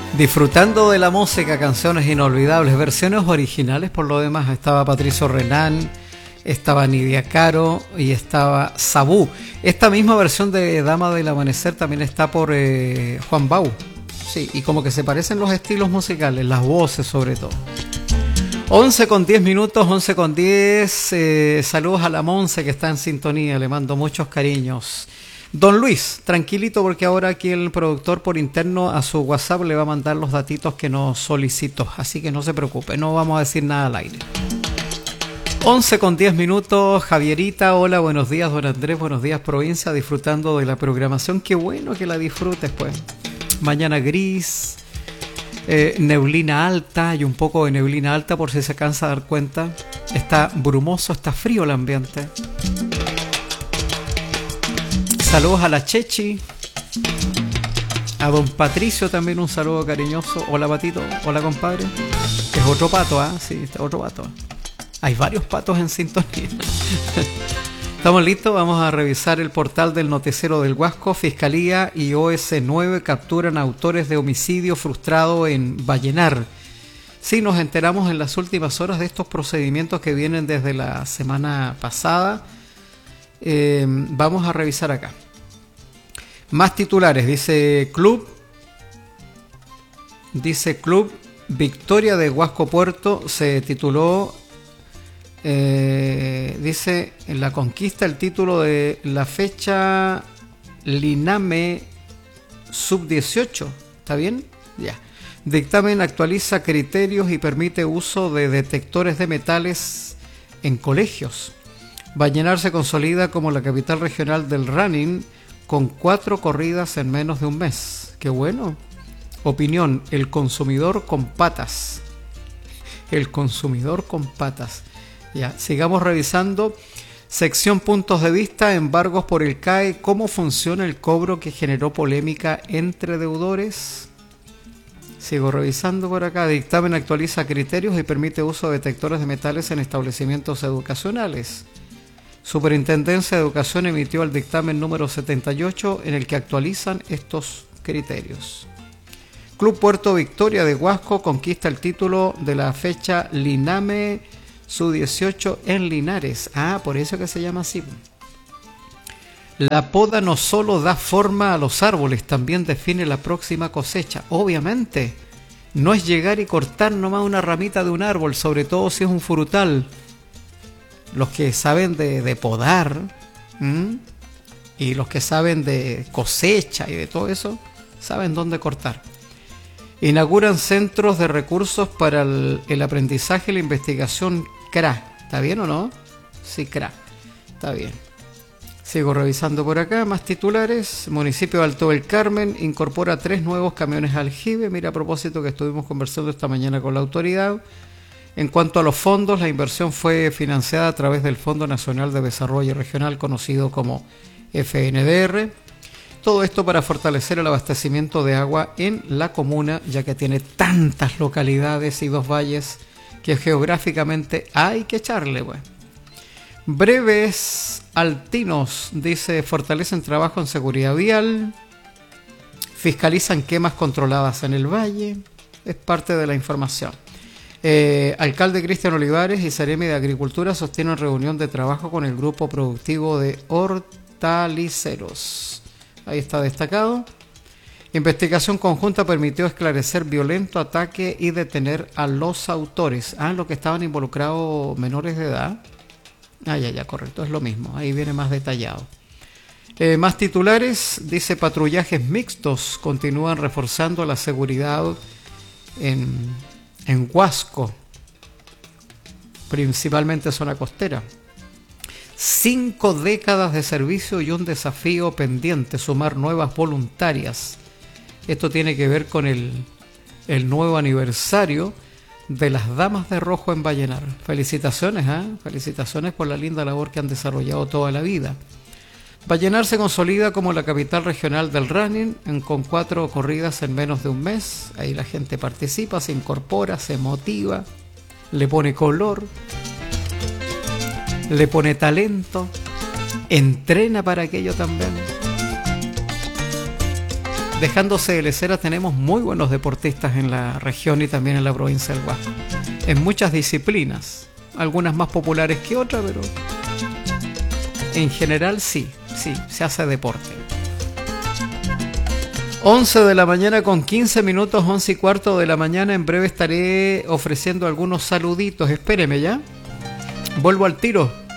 Disfrutando de la música, canciones inolvidables, versiones originales por lo demás. Estaba Patricio Renán, estaba Nidia Caro y estaba Sabú. Esta misma versión de Dama del Amanecer también está por Juan Bau. Sí, y como que se parecen los estilos musicales, las voces sobre todo. 11:10, 11:10. Saludos a la Monse que está en sintonía, le mando muchos cariños. Don Luis, tranquilito porque ahora aquí el productor por interno a su WhatsApp le va a mandar los datitos que nos solicitó, así que no se preocupe, no vamos a decir nada al aire. 11:10, Javierita, hola, buenos días, don Andrés, buenos días provincia, disfrutando de la programación, qué bueno que la disfrutes pues. Mañana gris, neblina alta y un poco de neblina alta por si se cansa de dar cuenta, está brumoso, está frío el ambiente. Saludos a la Chechi, a don Patricio también un saludo cariñoso. Hola Patito, hola compadre. Es otro pato, ¿ah? Sí, otro pato. Hay varios patos en sintonía. ¿Estamos listos? Vamos a revisar el portal del noticiero del Huasco. Fiscalía y OS9 capturan autores de homicidio frustrado en Vallenar. Sí, nos enteramos en las últimas horas de estos procedimientos que vienen desde la semana pasada. Vamos a revisar acá. Más titulares. Dice Club Victoria de Huasco Puerto se tituló. Dice en la conquista el título de la fecha Liname Sub-18. ¿Está bien? Ya. Dictamen actualiza criterios y permite uso de detectores de metales en colegios. Vallenar se consolida como la capital regional del running con 4 corridas en menos de un mes. ¡Qué bueno! Opinión, el consumidor con patas. El consumidor con patas. Ya, sigamos revisando. Sección puntos de vista, embargos por el CAE. ¿Cómo funciona el cobro que generó polémica entre deudores? Sigo revisando por acá. Dictamen actualiza criterios y permite uso de detectores de metales en establecimientos educacionales. Superintendencia de Educación emitió el dictamen número 78 en el que actualizan estos criterios. Club Puerto Victoria de Huasco conquista el título de la fecha Liname Sub-18 en Linares. Ah, por eso que se llama así. La poda no solo da forma a los árboles, también define la próxima cosecha. Obviamente, no es llegar y cortar nomás una ramita de un árbol, sobre todo si es un frutal. Los que saben de podar y los que saben de cosecha y de todo eso, saben dónde cortar. Inauguran centros de recursos para el aprendizaje y la investigación CRA. ¿Está bien o no? Sí, CRA. Está bien. Sigo revisando por acá, más titulares. Municipio de Alto del Carmen incorpora 3 nuevos camiones aljibe. Mira, a propósito que estuvimos conversando esta mañana con la autoridad. En cuanto a los fondos, la inversión fue financiada a través del Fondo Nacional de Desarrollo Regional, conocido como FNDR. Todo esto para fortalecer el abastecimiento de agua en la comuna, ya que tiene tantas localidades y 2 valles que geográficamente hay que echarle, bueno. Breves altinos, dice, fortalecen trabajo en seguridad vial, fiscalizan quemas controladas en el valle, es parte de la información. Alcalde Cristian Olivares y Seremi de Agricultura sostienen reunión de trabajo con el grupo productivo de hortaliceros. Ahí está destacado. Investigación conjunta permitió esclarecer violento ataque y detener a los autores. Los que estaban involucrados menores de edad. Ya, correcto, es lo mismo. Ahí viene más detallado. Más titulares, dice patrullajes mixtos continúan reforzando la seguridad en Huasco, principalmente zona costera. 5 décadas de servicio y un desafío pendiente, sumar nuevas voluntarias. Esto tiene que ver con el nuevo aniversario de las Damas de Rojo en Vallenar. Felicitaciones, felicitaciones por la linda labor que han desarrollado toda la vida. Vallenar se consolida como la capital regional del running, con 4 corridas en menos de un mes. Ahí la gente participa, se incorpora, se motiva, le pone color, le pone talento, entrena para aquello también. Dejándose de leceras, tenemos muy buenos deportistas en la región y también en la provincia del Guasco, en muchas disciplinas, algunas más populares que otras, pero en general sí, se hace deporte. 11 de la mañana con 15 minutos, 11 y cuarto de la mañana. En breve estaré ofreciendo algunos saluditos. Espéreme ya. Vuelvo al tiro.